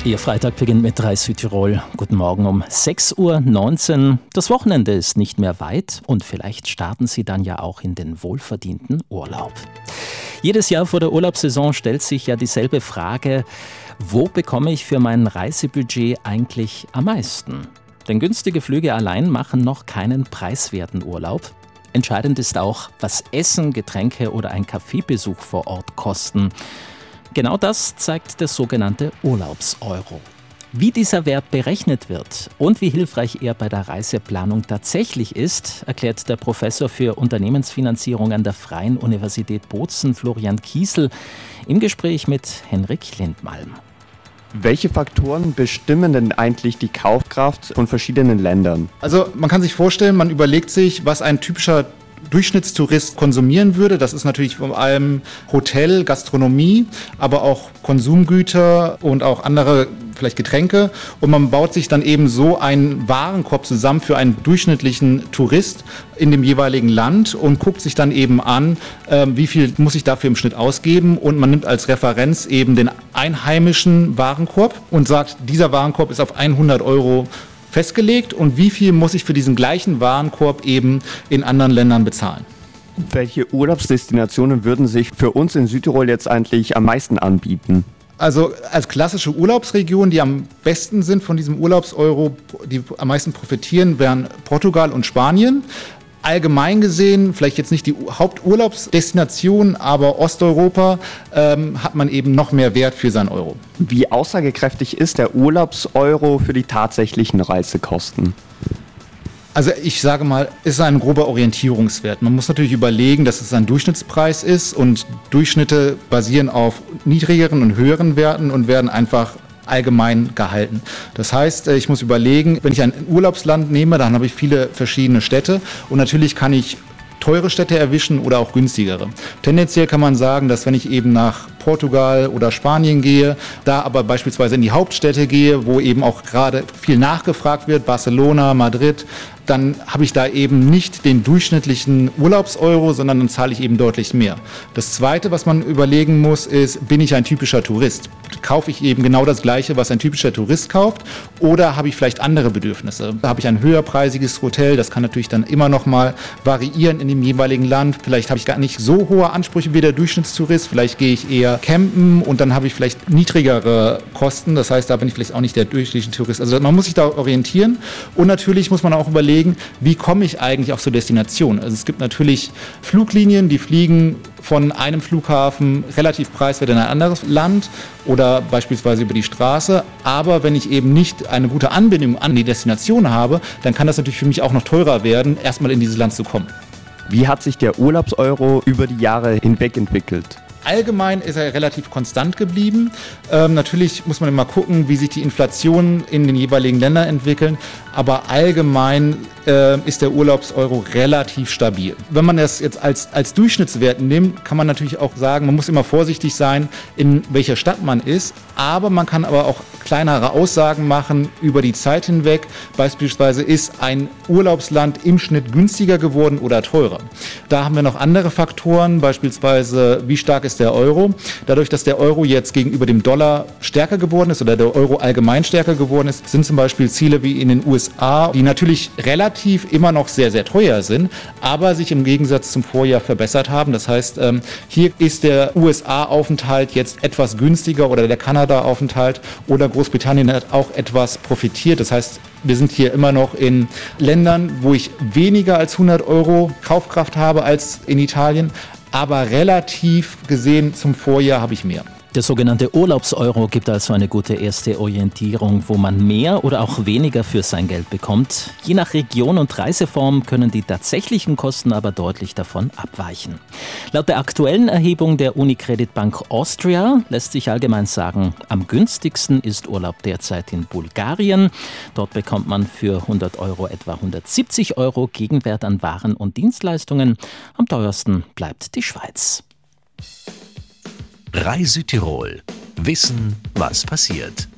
Ihr Freitag beginnt mit 3 Südtirol. Guten Morgen um 6:19 Uhr. Das Wochenende ist nicht mehr weit und vielleicht starten Sie dann ja auch in den wohlverdienten Urlaub. Jedes Jahr vor der Urlaubssaison stellt sich ja dieselbe Frage: Wo bekomme ich für mein Reisebudget eigentlich am meisten? Denn günstige Flüge allein machen noch keinen preiswerten Urlaub. Entscheidend ist auch, was Essen, Getränke oder ein Kaffeebesuch vor Ort kosten. Genau das zeigt der sogenannte Urlaubseuro. Wie dieser Wert berechnet wird und wie hilfreich er bei der Reiseplanung tatsächlich ist, erklärt der Professor für Unternehmensfinanzierung an der Freien Universität Bozen, Florian Kiesel, im Gespräch mit Henrik Lindmalm. Welche Faktoren bestimmen denn eigentlich die Kaufkraft von verschiedenen Ländern? Also man kann sich vorstellen, man überlegt sich, was ein typischer Durchschnittstourist konsumieren würde. Das ist natürlich vor allem Hotel, Gastronomie, aber auch Konsumgüter und auch andere vielleicht Getränke. Und man baut sich dann eben so einen Warenkorb zusammen für einen durchschnittlichen Tourist in dem jeweiligen Land und guckt sich dann eben an, wie viel muss ich dafür im Schnitt ausgeben. Und man nimmt als Referenz eben den einheimischen Warenkorb und sagt, dieser Warenkorb ist auf 100 Euro festgelegt und wie viel muss ich für diesen gleichen Warenkorb eben in anderen Ländern bezahlen. Welche Urlaubsdestinationen würden sich für uns in Südtirol jetzt eigentlich am meisten anbieten? Also als klassische Urlaubsregion, die am besten sind von diesem Urlaubseuro, die am meisten profitieren, wären Portugal und Spanien. Allgemein gesehen, vielleicht jetzt nicht die Haupturlaubsdestination, aber Osteuropa hat man eben noch mehr Wert für seinen Euro. Wie aussagekräftig ist der Urlaubseuro für die tatsächlichen Reisekosten? Also ich sage mal, es ist ein grober Orientierungswert. Man muss natürlich überlegen, dass es ein Durchschnittspreis ist und Durchschnitte basieren auf niedrigeren und höheren Werten und werden einfach allgemein gehalten. Das heißt, ich muss überlegen, wenn ich ein Urlaubsland nehme, dann habe ich viele verschiedene Städte und natürlich kann ich teure Städte erwischen oder auch günstigere. Tendenziell kann man sagen, dass wenn ich eben nach Portugal oder Spanien gehe, da aber beispielsweise in die Hauptstädte gehe, wo eben auch gerade viel nachgefragt wird, Barcelona, Madrid, dann habe ich da eben nicht den durchschnittlichen Urlaubseuro, sondern dann zahle ich eben deutlich mehr. Das Zweite, was man überlegen muss, ist, bin ich ein typischer Tourist? Kaufe ich eben genau das Gleiche, was ein typischer Tourist kauft? Oder habe ich vielleicht andere Bedürfnisse? Habe ich ein höherpreisiges Hotel? Das kann natürlich dann immer noch mal variieren in dem jeweiligen Land. Vielleicht habe ich gar nicht so hohe Ansprüche wie der Durchschnittstourist. Vielleicht gehe ich eher campen und dann habe ich vielleicht niedrigere Kosten. Das heißt, da bin ich vielleicht auch nicht der durchschnittliche Tourist. Also man muss sich da orientieren. Und natürlich muss man auch überlegen, wie komme ich eigentlich auch zur Destination? Also es gibt natürlich Fluglinien, die fliegen von einem Flughafen relativ preiswert in ein anderes Land oder beispielsweise über die Straße. Aber wenn ich eben nicht eine gute Anbindung an die Destination habe, dann kann das natürlich für mich auch noch teurer werden, erstmal in dieses Land zu kommen. Wie hat sich der Urlaubseuro über die Jahre hinweg entwickelt? Allgemein ist er relativ konstant geblieben. Natürlich muss man immer gucken, wie sich die Inflation in den jeweiligen Ländern entwickeln. Aber allgemein ist der Urlaubseuro relativ stabil. Wenn man das jetzt als Durchschnittswert nimmt, kann man natürlich auch sagen, man muss immer vorsichtig sein, in welcher Stadt man ist. Aber man kann aber auch kleinere Aussagen machen über die Zeit hinweg. Beispielsweise ist ein Urlaubsland im Schnitt günstiger geworden oder teurer. Da haben wir noch andere Faktoren, beispielsweise wie stark ist der Euro. Dadurch, dass der Euro jetzt gegenüber dem Dollar stärker geworden ist oder der Euro allgemein stärker geworden ist, sind zum Beispiel Ziele wie in den USA, die natürlich relativ immer noch sehr, sehr teuer sind, aber sich im Gegensatz zum Vorjahr verbessert haben. Das heißt, hier ist der USA-Aufenthalt jetzt etwas günstiger oder der Kanada-Aufenthalt oder Großbritannien hat auch etwas profitiert. Das heißt, wir sind hier immer noch in Ländern, wo ich weniger als 100 Euro Kaufkraft habe als in Italien, aber relativ gesehen zum Vorjahr habe ich mehr. Der sogenannte Urlaubseuro gibt also eine gute erste Orientierung, wo man mehr oder auch weniger für sein Geld bekommt. Je nach Region und Reiseform können die tatsächlichen Kosten aber deutlich davon abweichen. Laut der aktuellen Erhebung der Unicredit Bank Austria lässt sich allgemein sagen, am günstigsten ist Urlaub derzeit in Bulgarien. Dort bekommt man für 100 Euro etwa 170 Euro Gegenwert an Waren und Dienstleistungen. Am teuersten bleibt die Schweiz. Südtirol. Wissen, was passiert.